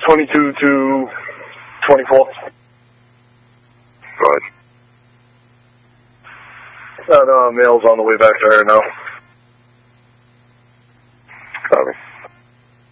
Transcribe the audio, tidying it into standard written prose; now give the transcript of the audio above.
22 to 24. Go ahead. That mail's on the way back to her now. Copy.